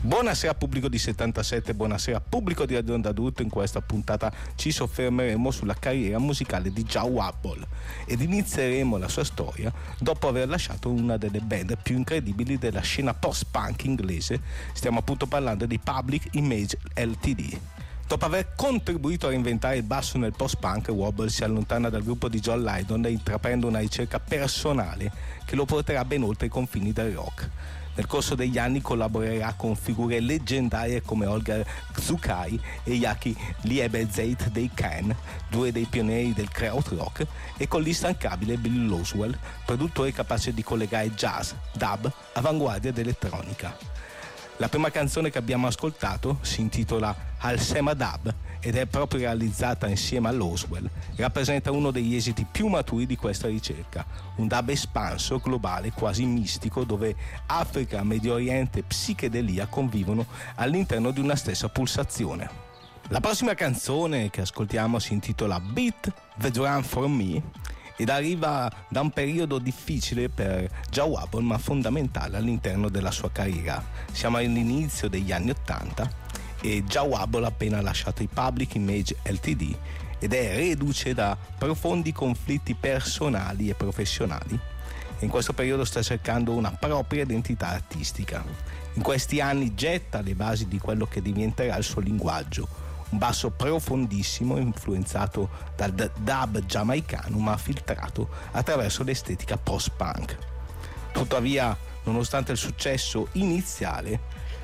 Buonasera pubblico di 77, buonasera pubblico di Radio Onda Adulto. In questa puntata ci soffermeremo sulla carriera musicale di Jah Wobble ed inizieremo la sua storia dopo aver lasciato una delle band più incredibili della scena post-punk inglese. Stiamo appunto parlando di Public Image Ltd. Dopo aver contribuito a reinventare il basso nel post-punk, Wobble si allontana dal gruppo di John Lydon e intraprende una ricerca personale che lo porterà ben oltre i confini del rock. Nel corso degli anni collaborerà con figure leggendarie come Olga Zucai e Yaki Liebezeit dei Can, due dei pionieri del krautrock, e con l'instancabile Bill Laswell, produttore capace di collegare jazz, dub, avanguardia ed elettronica. La prima canzone che abbiamo ascoltato si intitola Al Sema Dub ed è proprio realizzata insieme a Laswell. Rappresenta uno degli esiti più maturi di questa ricerca, un dub espanso, globale, quasi mistico, dove Africa, Medio Oriente e psichedelia convivono all'interno di una stessa pulsazione. La prossima canzone che ascoltiamo si intitola Beat the Drum for Me ed arriva da un periodo difficile per Jah Wobble ma fondamentale all'interno della sua carriera. Siamo all'inizio degli anni '80 e Jah Wobble ha appena lasciato i Public Image Ltd ed è reduce da profondi conflitti personali e professionali. In questo periodo sta cercando una propria identità artistica. In questi anni getta le basi di quello che diventerà il suo linguaggio, un basso profondissimo influenzato dal dub giamaicano ma filtrato attraverso l'estetica post-punk. Tuttavia, nonostante il successo iniziale,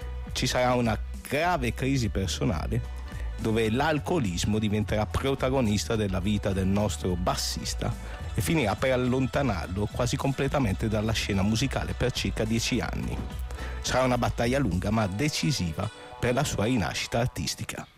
ci sarà una grave crisi personale dove l'alcolismo diventerà protagonista della vita del nostro bassista e finirà per allontanarlo quasi completamente dalla scena musicale per circa 10 anni. Sarà una battaglia lunga ma decisiva per la sua rinascita artistica.